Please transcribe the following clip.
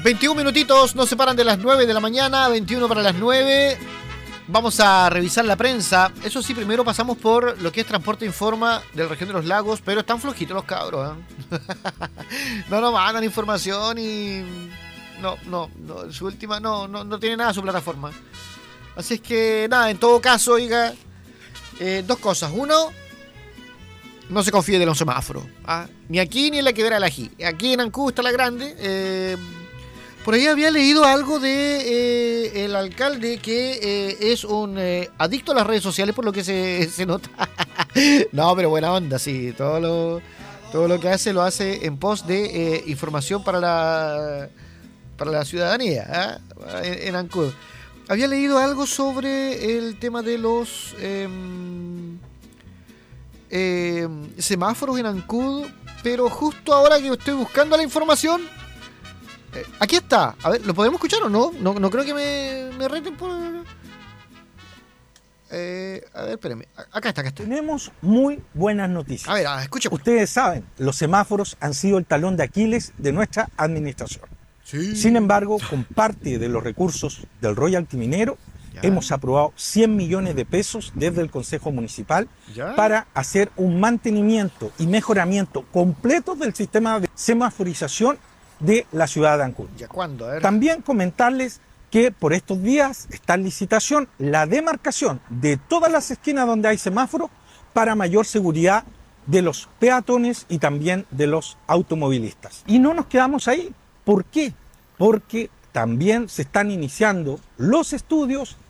21 minutitos nos separan de las 9 de la mañana, 21 para las 9. Vamos a revisar la prensa. Eso sí, primero pasamos por lo que es Transporte Informa de la región de los lagos, pero están flojitos los cabros, ¿eh? No mandan información y... No, su última no tiene nada su plataforma. Así es que nada, en todo caso, oiga, dos cosas. Uno, no se confíe de los semáforos, ¿ah? Ni aquí ni en la quebrada del Ají. Aquí en Ancud está la grande. Por ahí había leído algo de el alcalde que es un adicto a las redes sociales, por lo que se nota. No, pero buena onda, sí. Todo lo que hace lo hace en pos de información para la ciudadanía, ¿eh? En Ancud. Había leído algo sobre el tema de los semáforos en Ancud, pero justo ahora que estoy buscando la información, aquí está. A ver, ¿lo podemos escuchar o no? No creo que me reten por... A ver, espérenme. Acá está. Tenemos muy buenas noticias. A ver, escuchemos. Ustedes saben, los semáforos han sido el talón de Aquiles de nuestra administración. Sí. Sin embargo, con parte de los recursos del royalty minero, hemos aprobado 100 millones de pesos desde el Consejo Municipal para hacer un mantenimiento y mejoramiento completo del sistema de semaforización de la ciudad de Ancud. ¿Ya cuándo? A ver. También comentarles que por estos días está en licitación la demarcación de todas las esquinas donde hay semáforos para mayor seguridad de los peatones y también de los automovilistas. Y no nos quedamos ahí. ¿Por qué? Porque también se están iniciando los estudios